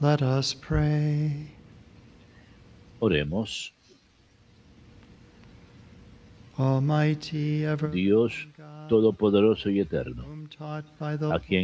Let us pray. Oremos. Almighty, Dios everlasting God, todopoderoso y eterno, whom taught by the a quien